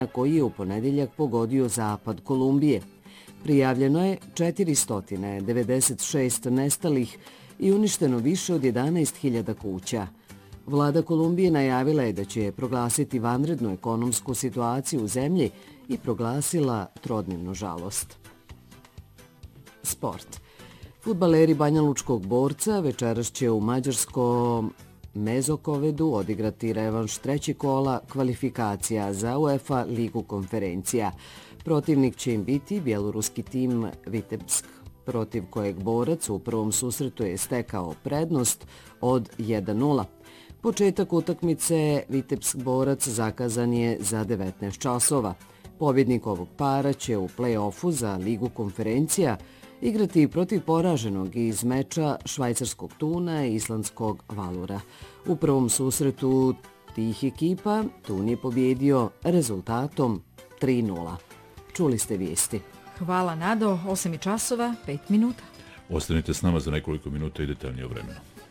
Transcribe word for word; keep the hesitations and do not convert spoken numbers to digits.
koji je u ponedjeljak pogodio zapad Kolumbije. Prijavljeno je četiristo devedeset šest nestalih i uništeno više od jedanaest hiljada kuća. Vlada Kolumbije najavila je da će proglasiti vanrednu ekonomsku situaciju u zemlji i proglasila trodnevnu žalost. Sport. Fudbaleri Banjalučkog Borca večeras će u mađarskom Mezokovedu odigrati revanš trećeg kola kvalifikacija za UEFA ligu konferencija. Protivnik će im biti bjeloruski tim Vitebsk, protiv kojeg Borac u prvom susretu je stekao prednost od jedan nula. Početak utakmice Vitebsk-Borac zakazan je za devetnaest časova. Pobjednik ovog para će u play-offu za ligu konferencija igrati protiv poraženog iz meča švajcarskog Tuna i islandskog Valura. U prvom susretu tih ekipa Tun je pobjedio rezultatom tri nula. Čuli ste vijesti. Hvala Nado, osam časova, pet minuta. Ostanite s nama za nekoliko minuta i detaljnije o vremenu.